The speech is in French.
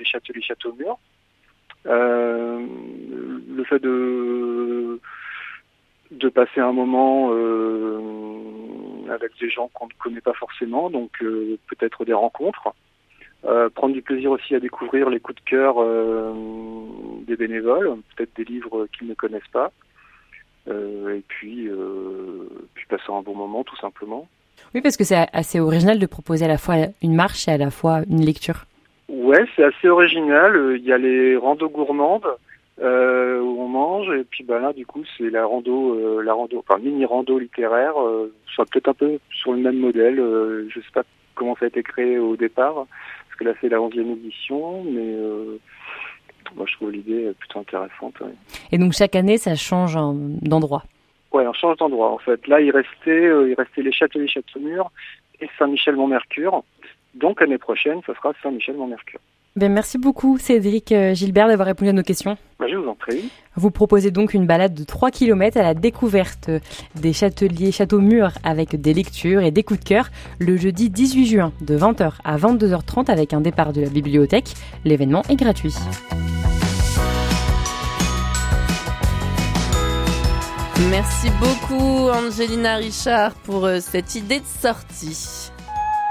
des Châteliers Châteaumur. Le fait de passer un moment avec des gens qu'on ne connaît pas forcément, donc peut-être des rencontres. Prendre du plaisir aussi à découvrir les coups de cœur des bénévoles, peut-être des livres qu'ils ne connaissent pas. Et puis passer un bon moment tout simplement. Oui, parce que c'est assez original de proposer à la fois une marche et à la fois une lecture. Ouais, c'est assez original. Il y a les randos gourmandes où on mange, et puis là du coup c'est la mini rando littéraire. Ça peut-être un peu sur le même modèle. Je sais pas comment ça a été créé au départ, parce que là c'est la 11e édition, mais moi je trouve l'idée plutôt intéressante. Ouais. Et donc chaque année ça change d'endroit. Ouais, on change d'endroit en fait. Là il restait les Châteliers Châteaumur et Saint-Michel-Mont-Mercure. Donc l'année prochaine, ça sera Saint-Michel-Mont-Mercure. Merci beaucoup Cédric Gilbert d'avoir répondu à nos questions. Je vous en prie. Vous proposez donc une balade de 3 km à la découverte des Châteliers Châteaumur avec des lectures et des coups de cœur le jeudi 18 juin de 20h à 22h30 avec un départ de la bibliothèque. L'événement est gratuit. Merci beaucoup Angelina Richard pour cette idée de sortie.